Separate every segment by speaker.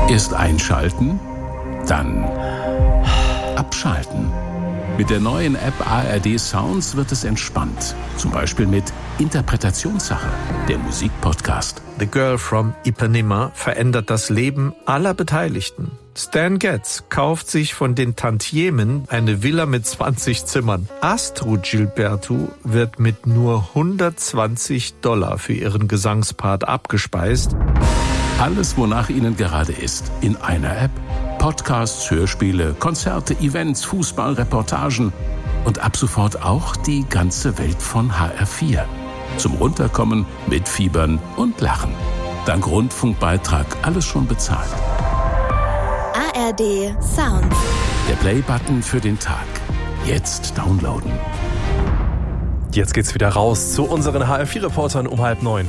Speaker 1: Erst einschalten, dann abschalten. Mit der neuen App ARD Sounds wird es entspannt. Zum Beispiel mit Interpretationssache, der Musikpodcast.
Speaker 2: The Girl from Ipanema verändert das Leben aller Beteiligten. Stan Getz kauft sich von den Tantiemen eine Villa mit 20 Zimmern. Astrud Gilberto wird mit nur $120 für ihren Gesangspart abgespeist.
Speaker 1: Alles, wonach Ihnen gerade ist, in einer App. Podcasts, Hörspiele, Konzerte, Events, Fußball, Reportagen und ab sofort auch die ganze Welt von HR4. Zum Runterkommen, mitfiebern und lachen. Dank Rundfunkbeitrag alles schon bezahlt.
Speaker 3: ARD Sound.
Speaker 1: Der Play-Button für den Tag. Jetzt downloaden.
Speaker 4: Jetzt geht's wieder raus zu unseren HR4-Reportern um 8:30.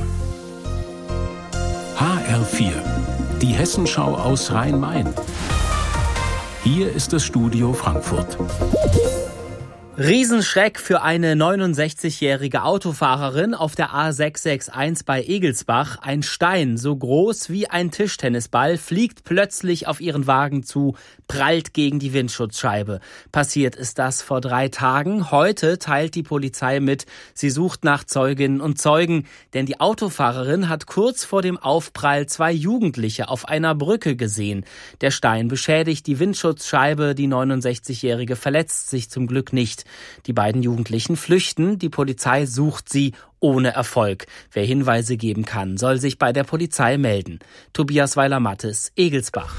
Speaker 1: HR4, die Hessenschau aus Rhein-Main. Hier ist das Studio Frankfurt.
Speaker 5: Riesenschreck für eine 69-jährige Autofahrerin auf der A661 bei Egelsbach. Ein Stein, so groß wie ein Tischtennisball, fliegt plötzlich auf ihren Wagen zu, prallt gegen die Windschutzscheibe. Passiert ist das vor 3 Tagen. Heute teilt die Polizei mit, sie sucht nach Zeuginnen und Zeugen. Denn die Autofahrerin hat kurz vor dem Aufprall 2 Jugendliche auf einer Brücke gesehen. Der Stein beschädigt die Windschutzscheibe, die 69-jährige verletzt sich zum Glück nicht. Die beiden Jugendlichen flüchten, die Polizei sucht sie ohne Erfolg. Wer Hinweise geben kann, soll sich bei der Polizei melden. Tobias Weiler-Mattes, Egelsbach.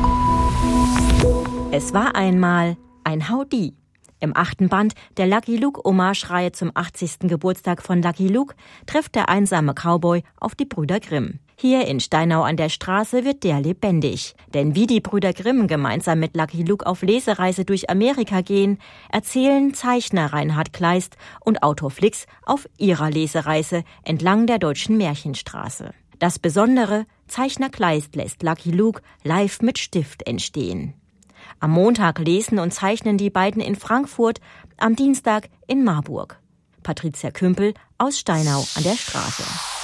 Speaker 6: Es war einmal ein Howdy. Im 8. Band der Lucky Luke-Hommage-Reihe zum 80. Geburtstag von Lucky Luke trifft der einsame Cowboy auf die Brüder Grimm. Hier in Steinau an der Straße wird der lebendig. Denn wie die Brüder Grimm gemeinsam mit Lucky Luke auf Lesereise durch Amerika gehen, erzählen Zeichner Reinhard Kleist und Autor Flix auf ihrer Lesereise entlang der deutschen Märchenstraße. Das Besondere, Zeichner Kleist lässt Lucky Luke live mit Stift entstehen. Am Montag lesen und zeichnen die beiden in Frankfurt, am Dienstag in Marburg. Patricia Kümpel aus Steinau an der Straße.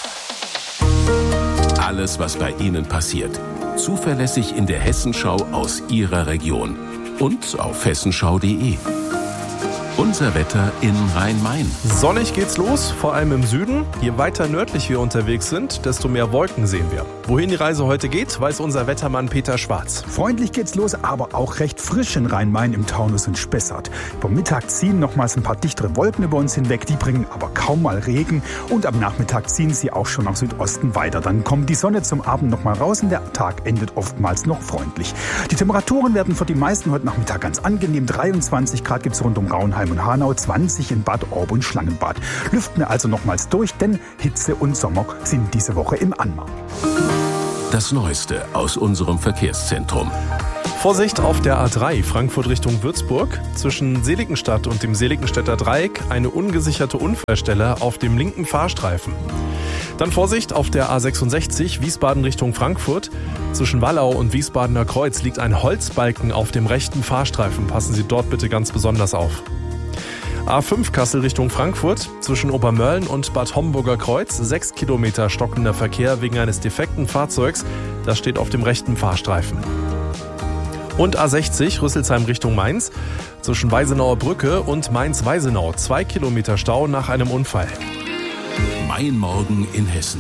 Speaker 1: Alles, was bei Ihnen passiert. Zuverlässig in der Hessenschau aus Ihrer Region. Und auf hessenschau.de. Unser Wetter in Rhein-Main.
Speaker 4: Sonnig geht's los, vor allem im Süden. Je weiter nördlich wir unterwegs sind, desto mehr Wolken sehen wir. Wohin die Reise heute geht, weiß unser Wettermann Peter Schwarz.
Speaker 7: Freundlich geht's los, aber auch recht frisch in Rhein-Main im Taunus und Spessart. Über Mittag ziehen nochmals ein paar dichtere Wolken über uns hinweg, die bringen aber kaum mal Regen. Und am Nachmittag ziehen sie auch schon nach Südosten weiter. Dann kommt die Sonne zum Abend nochmal raus und der Tag endet oftmals noch freundlich. Die Temperaturen werden für die meisten heute Nachmittag ganz angenehm. 23 Grad gibt's rund um Raunheim und Hanau, 20 in Bad Orb und Schlangenbad. Lüften wir also nochmals durch, denn Hitze und Sommer sind diese Woche im Anmarsch.
Speaker 1: Das Neueste aus unserem Verkehrszentrum.
Speaker 4: Vorsicht auf der A3 Frankfurt Richtung Würzburg. Zwischen Seligenstadt und dem Seligenstädter Dreieck eine ungesicherte Unfallstelle auf dem linken Fahrstreifen. Dann Vorsicht auf der A66 Wiesbaden Richtung Frankfurt. Zwischen Wallau und Wiesbadener Kreuz liegt ein Holzbalken auf dem rechten Fahrstreifen. Passen Sie dort bitte ganz besonders auf. A5 Kassel Richtung Frankfurt, zwischen Obermörlen und Bad Homburger Kreuz, 6 Kilometer stockender Verkehr wegen eines defekten Fahrzeugs. Das steht auf dem rechten Fahrstreifen. Und A60 Rüsselsheim Richtung Mainz, zwischen Weisenauer Brücke und Mainz-Weisenau, 2 Kilometer Stau nach einem Unfall.
Speaker 1: Mein Morgen in Hessen.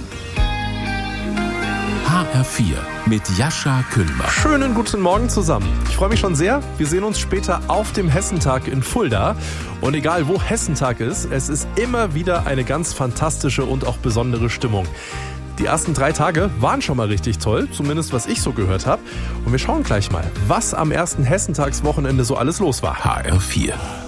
Speaker 1: HR4 mit Jascha Kühlbach.
Speaker 4: Schönen guten Morgen zusammen. Ich freue mich schon sehr. Wir sehen uns später auf dem Hessentag in Fulda. Und egal wo Hessentag ist, es ist immer wieder eine ganz fantastische und auch besondere Stimmung. Die ersten 3 Tage waren schon mal richtig toll, zumindest was ich so gehört habe. Und wir schauen gleich mal, was am ersten Hessentagswochenende so alles los war.
Speaker 1: HR4.